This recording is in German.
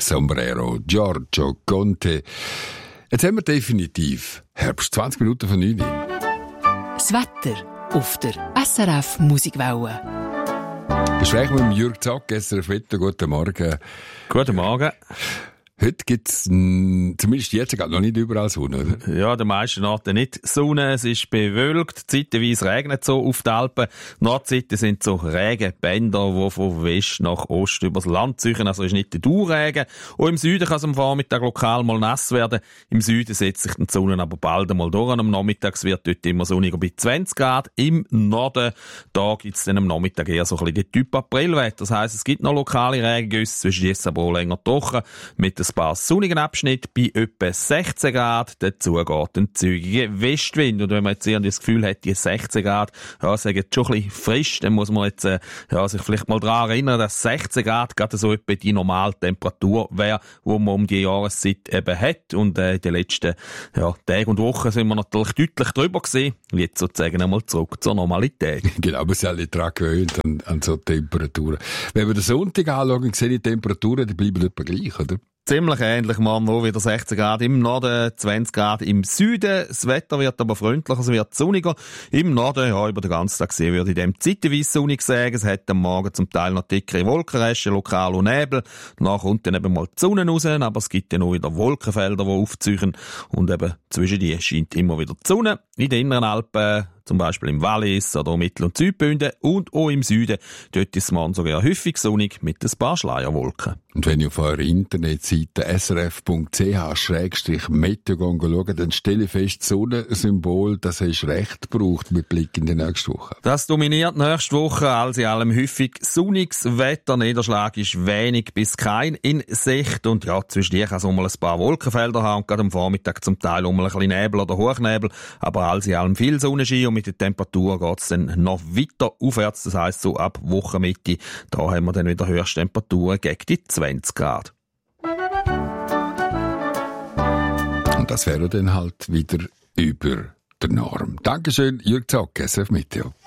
Sombrero, Giorgio Conte. Jetzt haben wir definitiv Herbst, 20 Minuten von 9 Uhr. Das Wetter auf der SRF Musikwelle. Besprechen wir mit Jürg Zack, SRF Wetter. Guten Morgen. Guten Morgen. Heute gibt es, zumindest jetzt, noch nicht überall Sonne, oder? Ja, den meisten Orten nicht Sonne. Es ist bewölkt. Zeitweise regnet es so auf den Alpen. Nordseite sind so Regenbänder, die von West nach Ost übers Land ziehen. Also ist nicht der Dauerregen. Und im Süden kann es am Vormittag lokal mal nass werden. Im Süden setzt sich die Sonne aber bald einmal durch. Am Nachmittag wird dort immer sonniger bei 20 Grad. Im Norden, da gibt es dann am Nachmittag eher so ein bisschen Typ Aprilwetter. Das heisst, es gibt noch lokale Regengüsse, zwischen jetzt aber auch länger trocken, mit ein paar sonnigen Abschnitte bei etwa 16 Grad. Dazu geht ein zügiger Westwind. Und wenn man jetzt irgendwie das Gefühl hat, die 16 Grad, ja, sagen schon ein bisschen frisch, dann muss man jetzt, sich vielleicht mal daran erinnern, dass 16 Grad gerade so etwa die Normaltemperatur wäre, die man um die Jahreszeit eben hat. Und in den letzten, Tagen und Wochen sind wir natürlich deutlich drüber gewesen. Jetzt sozusagen einmal zurück zur Normalität. Genau, wir sind alle daran gewöhnt an so Temperaturen. Wenn wir den Sonntag anschauen, sehen die Temperaturen, die bleiben etwa gleich, oder? Ziemlich ähnlich, morgen auch wieder 16 Grad im Norden, 20 Grad im Süden. Das Wetter wird aber freundlicher, es wird sonniger. Im Norden, über den ganzen Tag sehen, würde ich dem zeitweise sonnig sagen. Es hat am Morgen zum Teil noch dickere Wolkenreste, lokal und Nebel. Danach kommt dann eben mal die Sonne raus, aber es gibt dann auch wieder Wolkenfelder, die aufziehen. Und eben zwischen die scheint immer wieder die Sonne. In den inneren Alpen, zum Beispiel im Wallis oder Mittel- und Südbünden und auch im Süden. Dort ist es morgen sogar häufig sonnig mit ein paar Schleierwolken. Und wenn ihr auf eurer Internetseite srf.ch/meteo schaut, dann stelle ich fest, das Sonnensymbol, das hast recht gebraucht mit Blick in die nächste Woche. Das dominiert nächste Woche, alles in allem häufig sonniges Wetter. Niederschlag ist wenig bis kein in Sicht. Und ja, zwischen kann es auch mal ein paar Wolkenfelder haben und gerade am Vormittag zum Teil um ein bisschen Nebel oder Hochnebel. Aber alles in allem viel Sonnenschein und mit der Temperatur geht es dann noch weiter aufwärts. Das heisst, so ab Wochenmitte, da haben wir dann wieder Höchsttemperaturen gegen die 20 Grad. Und das wäre dann halt wieder über der Norm. Dankeschön, Jürg Zack, SRF Meteo.